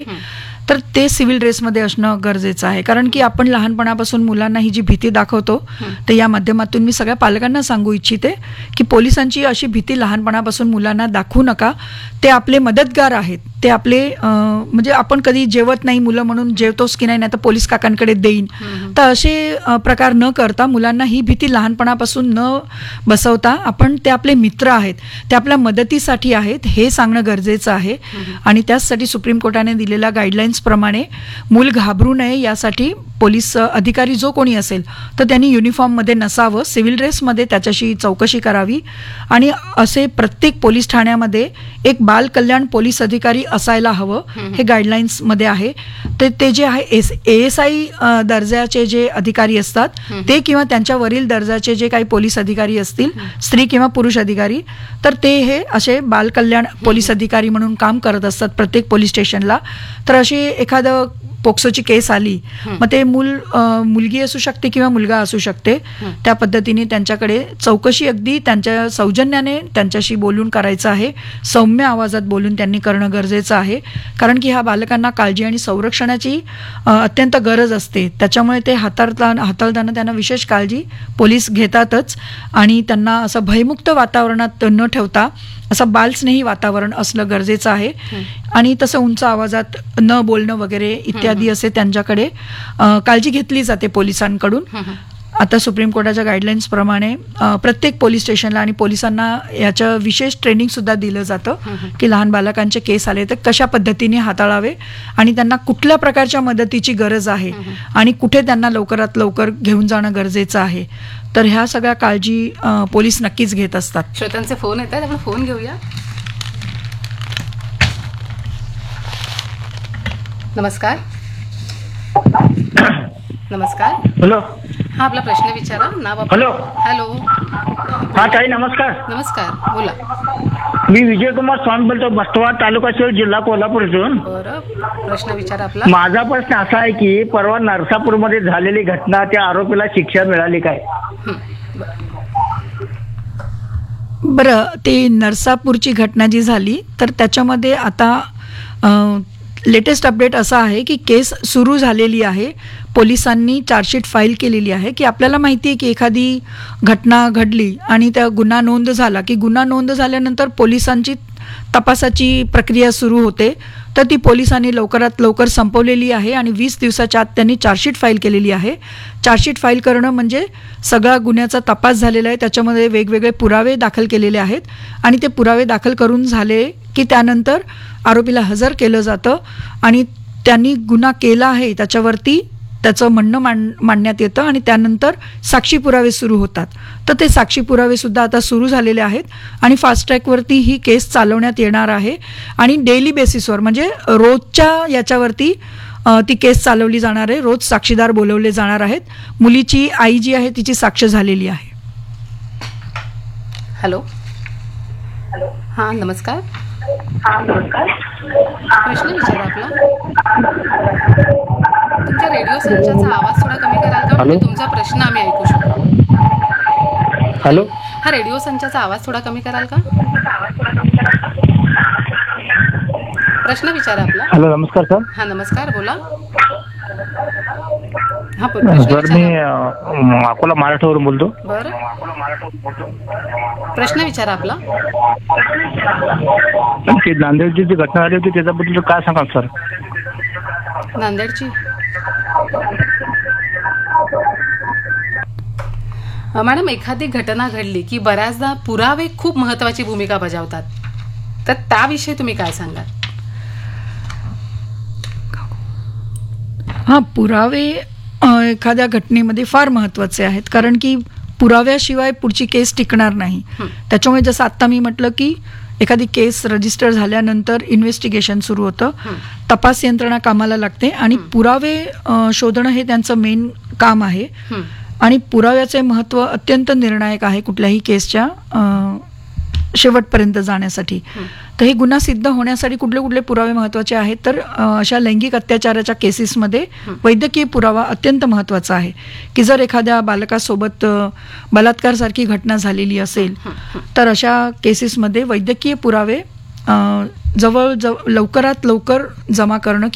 तर ते सिव्हिल ड्रेसमध्ये असणं गरजेचं आहे. कारण की आपण लहानपणापासून मुलांना ही जी भीती दाखवतो, तर या माध्यमातून मी सगळ्या पालकांना सांगू इच्छिते की पोलिसांची अशी भीती लहानपणापासून मुलांना दाखवू नका. ते आपले मदतगार आहेत. ते आपले म्हणजे आपण कधी जेवत नाही मुलं म्हणून जेवतोस की नाही, तर पोलीस काकांकडे देईन, तर असे प्रकार न करता मुलांना ही भीती लहानपणापासून न बसवता आपण ते आपले मित्र आहेत, ते आपल्या मदतीसाठी आहेत हे सांगणं गरजेचं आहे. आणि त्याचसाठी सुप्रीम कोर्टाने दिलेल्या गाईडलाईन्स प्रमाणे मूल घाबरू नये यासाठी पोलीस अधिकारी जो कोणी असेल तर त्यांनी युनिफॉर्ममध्ये नसावं, सिव्हिल ड्रेसमध्ये त्याच्याशी चौकशी करावी. आणि असे प्रत्येक पोलीस ठाण्यामध्ये एक बाल कल्याण पोलीस अधिकारी असायला हवं, हे गाईडलाईन्समध्ये आहे. ते जे आहे ASI दर्जाचे जे अधिकारी असतात ते किंवा त्यांच्यावरील दर्जाचे जे काही पोलीस अधिकारी असतील, स्त्री किंवा पुरुष अधिकारी, तर ते हे असे बाल कल्याण पोलीस अधिकारी म्हणून काम करत असतात प्रत्येक पोलीस स्टेशनला. तर अशी एखादं पोक्सोची केस आली, मग ते मुलगी असू शकते किंवा मुलगा असू शकते, त्या पद्धतीने त्यांच्याकडे चौकशी अगदी त्यांच्या सौजन्याने त्यांच्याशी बोलून करायचं आहे. सौम्य आवाजात बोलून त्यांनी करणं गरजेचं आहे. कारण की ह्या बालकांना काळजी आणि संरक्षणाची अत्यंत गरज असते. त्याच्यामुळे ते हाताळताना त्यांना विशेष काळजी पोलीस घेतातच. आणि त्यांना असं भयमुक्त वातावरणात न ठेवता असं बालस्नेही वातावरण असलं गरजेचं आहे. आणि तसं उंच आवाजात न बोलणं वगैरे इत्यादी असे त्यांच्याकडे काळजी घेतली जाते पोलिसांकडून. आता सुप्रीम कोर्टाच्या गाईडलाईन्स प्रमाणे प्रत्येक पोलीस स्टेशनला आणि पोलिसांना याचं विशेष ट्रेनिंग सुद्धा दिलं जातं की लहान बालकांचे केस आले तर कशा पद्धतीने हाताळावे आणि त्यांना कुठल्या प्रकारच्या मदतीची गरज आहे आणि कुठे त्यांना लवकरात लवकर घेऊन जाणं गरजेचं आहे. तर ह्या सगळ्या काळजी पोलीस नक्कीच घेत असतात. श्रोत्यांचे फोन येतात, आपण फोन घेऊया. नमस्कार. नमस्कार. हॅलो. हा, आपला प्रश्न विचारा. नाव. हॅलो. हॅलो. हा ताई, नमस्कार. नमस्कार, बोला. मी विजयकुमार स्वामी बोलतो, बस्तवाड तालुका शिळ, जिल्हा कोल्हापूर इथून. बरं, प्रश्न विचारा आपला. माझा प्रश्न असा आहे की परवा नरसापूरमध्ये झालेली घटना, त्या आरोपीला शिक्षा मिळाली काय? बरं, ते नरसापूरची घटना जी झाली तर त्याच्यामध्ये आता लेटेस्ट अपडेट असा आहे की केस सुरू झालेली आहे. पोलिसांनी चार्जशीट फाईल केलेली आहे की आपल्याला माहिती आहे की एखादी घटना घडली आणि त्या गुन्हा नोंद झाला की गुन्हा नोंद झाल्यानंतर पोलिसांची तपासाची प्रक्रिया सुरू होते. तर ती पोलिसांनी लवकरात लवकर संपवलेली आहे आणि 20 दिवसाच्या आत त्यांनी चार्जशीट फाईल केलेली आहे. चार्जशीट फाईल करणं म्हणजे सगळा गुन्ह्याचा तपास झालेला आहे, त्याच्यामध्ये वेगवेगळे पुरावे दाखल केलेले आहेत आणि ते पुरावे दाखल करून झाले की त्यानंतर आरोपीला हजर केलं जातं आणि त्यांनी गुन्हा केला आहे त्याच्यावरती त्याचं म्हणणं मांडण्यात येतं आणि त्यानंतर साक्षी पुरावे सुरू होतात. तर ते साक्षी पुरावे सुद्धा आता सुरू झालेले आहेत आणि फास्ट ट्रॅकवरती ही केस चालवण्यात येणार आहे आणि डेली बेसिसवर म्हणजे रोजच्या याच्यावरती ती केस चालवली जाणार आहे. रोज साक्षीदार बोलवले जाणार आहेत. मुलीची आई जी आहे तिची साक्ष झालेली आहे. हॅलो. हां, नमस्कार. प्रश्न विचारा आपला. तुमच्या रेडिओ संचाचा आवाज थोडा कमी कराल का, म्हणजे तुमचा प्रश्न आम्ही ऐकू शकतो. हॅलो. हा, रेडिओ संचाचा आवाज थोडा कमी कराल का? प्रश्न विचारा आपला. हॅलो, नमस्कार सर. हा, नमस्कार, बोला. हा, सर मी अकोला महाराष्ट्रावरून बोलतो. बरं, प्रश्न विचारा आपला. ती नांदेडची जी घटना झाली होती त्याच्याबद्दल काय सांगाल सर? नांदेडची मॅडम, एखादी घटना घडली की बऱ्याचदा पुरावे खूप महत्वाची भूमिका बजावतात, तर त्याविषयी तुम्ही काय सांगाल? हां, पुरावे एखाद्या घटनेमध्ये फार महत्त्वाचे आहेत कारण की पुराव्याशिवाय पुढची केस टिकणार नाही. त्याच्यामुळे जसं आत्ता मी म्हटलं की एखादी केस रजिस्टर झाल्यानंतर इन्व्हेस्टिगेशन सुरू होतं, तपास यंत्रणा कामाला लागते आणि पुरावे शोधणं हे त्यांचं मेन काम आहे. आणि पुराव्याचे महत्त्व अत्यंत निर्णायक आहे कुठल्याही केसच्या शेवटपर्यंत जाण्यासाठी. तर हे गुन्हा सिद्ध होण्यासाठी कुठले कुठले पुरावे महत्त्वाचे आहेत, तर अशा लैंगिक अत्याचाराच्या केसेसमध्ये वैद्यकीय पुरावा अत्यंत महत्त्वाचा आहे की जर एखाद्या बालकासोबत बलात्कारसारखी घटना झालेली असेल तर अशा केसेसमध्ये वैद्यकीय पुरावे लवकरात लवकर जमा करणं